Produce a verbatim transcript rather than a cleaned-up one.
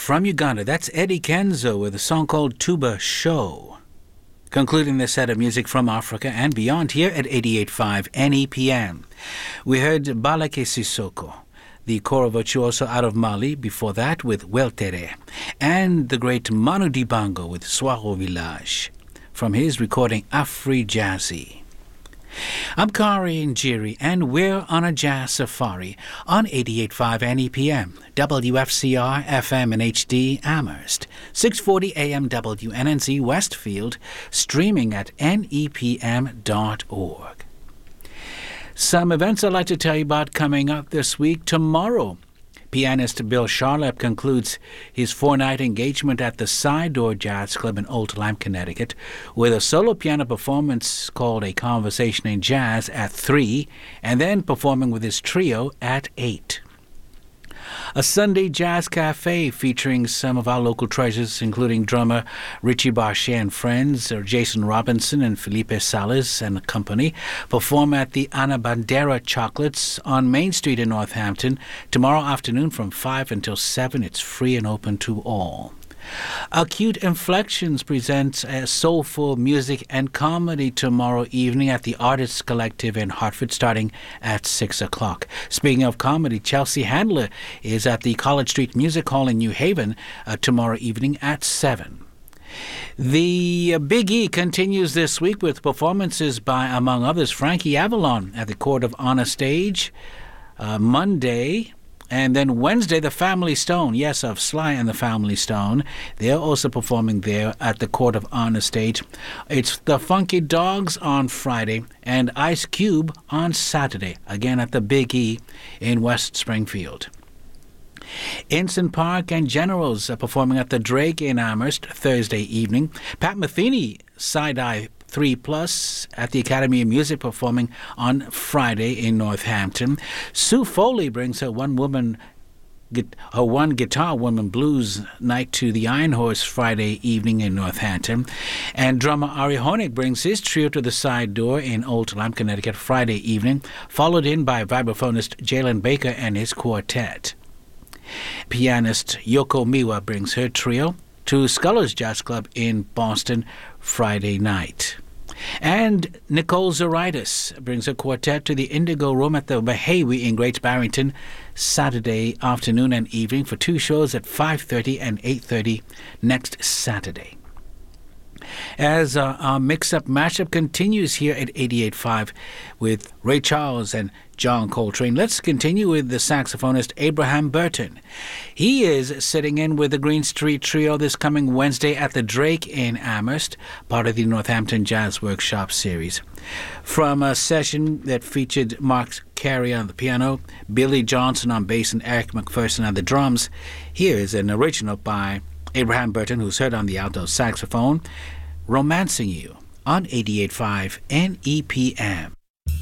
from Uganda. That's Eddie Kenzo with a song called Tuba Show. Concluding the set of music from Africa and beyond here at eighty-eight point five N E P M. We heard Balake Sissoko, the coro virtuoso out of Mali, before that with Weltere, and the great Manu Dibango with Swaro Village, from his recording Afri Jazzy. I'm Kari Njiri, and we're on a jazz safari on eighty-eight point five N E P M, W F C R F M and H D Amherst, six forty A M W N N Z Westfield, streaming at N E P M dot org. Some events I'd like to tell you about coming up this week. Tomorrow, pianist Bill Charlap concludes his four-night engagement at the Side Door Jazz Club in Old Lyme, Connecticut, with a solo piano performance called A Conversation in Jazz at three, and then performing with his trio at eight. A Sunday Jazz Cafe featuring some of our local treasures, including drummer Richie Barchet and friends, or Jason Robinson and Felipe Salas and company, perform at the Ana Bandera Chocolates on Main Street in Northampton tomorrow afternoon from five until seven. It's free and open to all. Acute Inflections presents a soulful music and comedy tomorrow evening at the Artists Collective in Hartford, starting at six o'clock. Speaking of comedy, Chelsea Handler is at the College Street Music Hall in New Haven uh, tomorrow evening at seven. The uh, Big E continues this week with performances by, among others, Frankie Avalon at the Court of Honor Stage uh, Monday. And then Wednesday, the Family Stone, yes, of Sly and the Family Stone. They're also performing there at the Court of Honor Stage. It's the Funky Dogs on Friday and Ice Cube on Saturday, again at the Big E in West Springfield. Ensign Park and Generals are performing at the Drake in Amherst Thursday evening. Pat Metheny, Side-Eye three plus at the Academy of Music performing on Friday in Northampton. Sue Foley brings her one-woman, her one guitar woman blues night to the Iron Horse Friday evening in Northampton. And drummer Ari Honig brings his trio to the Side Door in Old Lyme, Connecticut Friday evening, followed in by vibraphonist Jalen Baker and his quartet. Pianist Yoko Miwa brings her trio to Scholars Jazz Club in Boston Friday night. And Nicole Zaritis brings a quartet to the Indigo Room at the Mahawi in Great Barrington Saturday afternoon and evening for two shows at five thirty and eight thirty next Saturday. As uh, our mix-up mashup continues here at eighty-eight point five with Ray Charles and John Coltrane, let's continue with the saxophonist Abraham Burton. He is sitting in with the Green Street Trio this coming Wednesday at the Drake in Amherst, part of the Northampton Jazz Workshop series. From a session that featured Mark Carey on the piano, Billy Johnson on bass, and Eric McPherson on the drums, here is an original by Abraham Burton, who's heard on the alto saxophone, Romancing You on eighty-eight point five N E P M.